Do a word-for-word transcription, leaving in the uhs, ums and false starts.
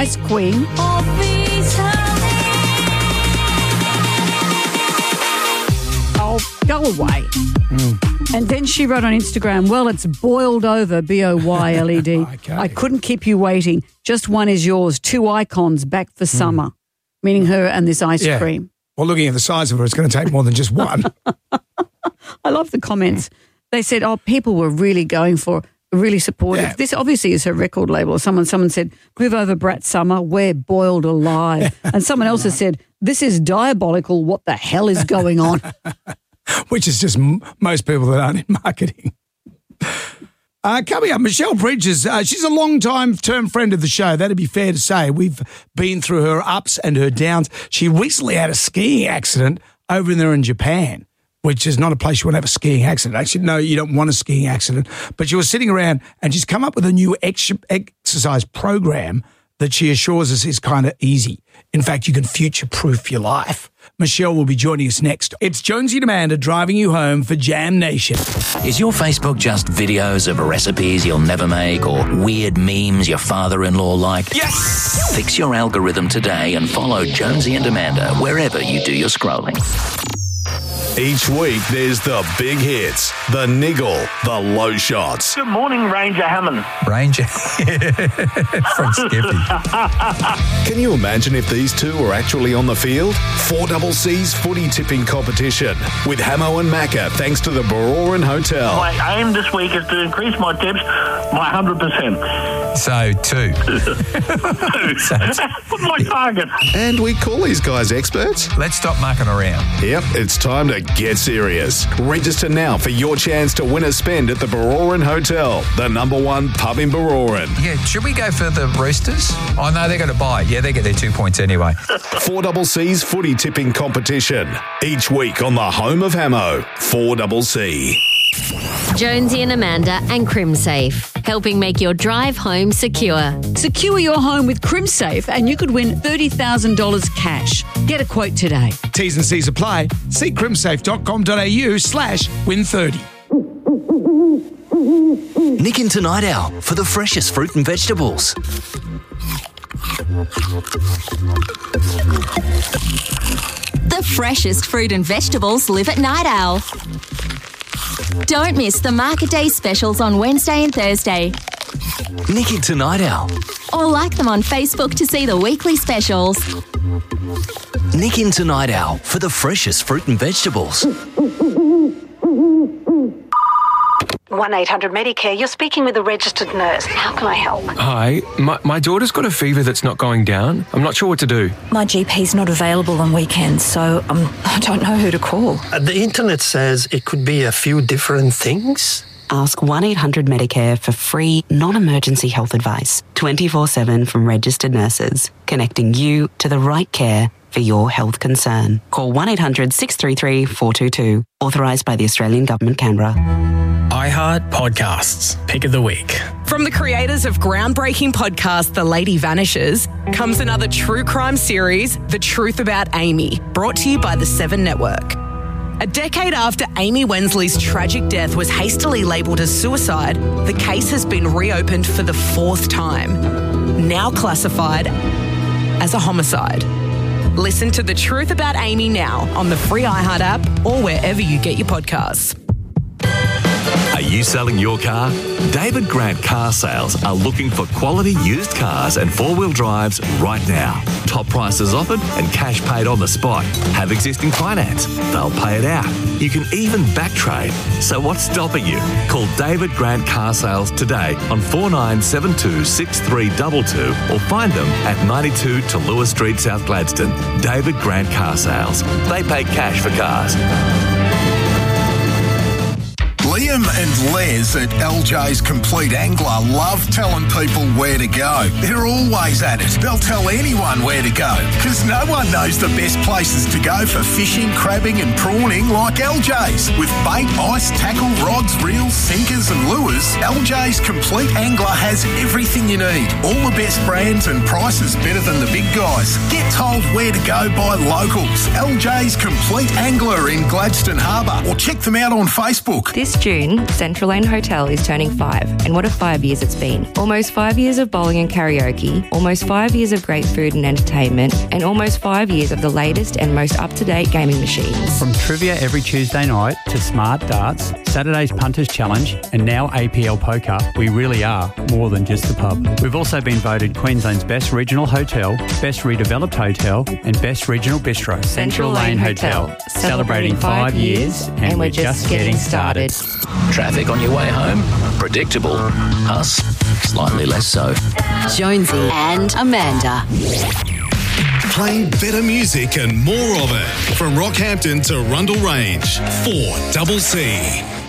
Ice Queen. Oh, go away. Mm. And then she wrote on Instagram, well, it's boiled over, B O Y L E D. Okay. I couldn't keep you waiting. Just one is yours. Two icons back for summer, mm. meaning her and this ice yeah. cream. Well, looking at the size of her, it's going to take more than just one. I love the comments. They said, oh, people were really going for really supportive. Yeah. This obviously is her record label. Someone someone said, move over, Brat Summer, we're boiled alive. And someone else has said, this is diabolical. What the hell is going on? Which is just m- most people that aren't in marketing. Uh, coming up, Michelle Bridges. Uh, she's a long-time term friend of the show. That'd be fair to say. We've been through her ups and her downs. She recently had a skiing accident over there in Japan, which is not a place you want to have a skiing accident. Actually, no, you don't want a skiing accident. But she was sitting around and she's come up with a new ex- exercise program that she assures us is kind of easy. In fact, you can future-proof your life. Michelle will be joining us next. It's Jonesy and Amanda driving you home for Jam Nation. Is your Facebook just videos of recipes you'll never make or weird memes your father-in-law liked? Yes! Fix your algorithm today and follow Jonesy and Amanda wherever you do your scrolling. Each week, there's the big hits, the niggle, the low shots. Good morning, Ranger Hammond. Ranger? From Skippy. Can you imagine if these two were actually on the field? four C C's footy tipping competition with Hamo and Macca, thanks to the Baroran Hotel. My aim this week is to increase my tips by one hundred percent. So, two. so What's my target? And we call these guys experts. Let's stop mucking around. Yep, it's time to get serious. Register now for your chance to win a spend at the Baroran Hotel, the number one pub in Baroran. Yeah, should we go for the Roosters? Oh, no, they're going to buy. Yeah, they get their two points anyway. four C C's footy tipping competition. Each week on the home of Hamo, four C C. Jonesy and Amanda and CrimSafe, helping make your drive home secure. Secure your home with CrimSafe and you could win thirty thousand dollars cash. Get a quote today. T's and C's apply. See crimsafe.com.au slash win 30. Nick into Night Owl for the freshest fruit and vegetables. The freshest fruit and vegetables live at Night Owl. Don't miss the Market Day specials on Wednesday and Thursday. Nick into Night Owl. Or like them on Facebook to see the weekly specials. Nick into Night Owl for the freshest fruit and vegetables. one eight hundred Medicare, you're speaking with a registered nurse. How can I help? Hi, my, my daughter's got a fever that's not going down. I'm not sure what to do. My G P's not available on weekends, so um, I don't know who to call. Uh, the internet says it could be a few different things. Ask one eight hundred Medicare for free, non-emergency health advice, twenty-four seven from registered nurses, connecting you to the right care for your health concern. Call one eight hundred six three three four two two, authorised by the Australian Government, Canberra. iHeart Podcasts, Pick of the Week. From the creators of groundbreaking podcast The Lady Vanishes comes another true crime series, The Truth About Amy, brought to you by the Seven Network. A decade after Amy Wensley's tragic death was hastily labelled as suicide, the case has been reopened for the fourth time, now classified as a homicide. Listen to The Truth About Amy now on the free iHeart app or wherever you get your podcasts. Are you selling your car? David Grant Car Sales are looking for quality used cars and four-wheel drives right now. Top prices offered and cash paid on the spot. Have existing finance? They'll pay it out. You can even back trade. So what's stopping you? Call David Grant Car Sales today on four nine seven two six three two two or find them at ninety-two to Lewis Street, South Gladstone. David Grant Car Sales. They pay cash for cars. Liam and Les at L J's Complete Angler love telling people where to go. They're always at it. They'll tell anyone where to go because no one knows the best places to go for fishing, crabbing and prawning like L J's. With bait, ice, tackle, rods, reels, sinkers and lures, L J's Complete Angler has everything you need. All the best brands and prices better than the big guys. Get told where to go by locals. L J's Complete Angler in Gladstone Harbour or check them out on Facebook. This June, Central Lane Hotel is turning five, and what a five years it's been. Almost five years of bowling and karaoke, almost five years of great food and entertainment, and almost five years of the latest and most up-to-date gaming machines. From trivia every Tuesday night to smart darts, Saturday's Punters Challenge, and now A P L Poker, we really are more than just a pub. We've also been voted Queensland's best regional hotel, best redeveloped hotel, and best regional bistro. Central Lane Hotel, celebrating five years, and we're just getting started. Traffic on your way home? Predictable. Us? Slightly less so. Jonesy and Amanda. Playing better music and more of it. From Rockhampton to Rundle Range. four C C.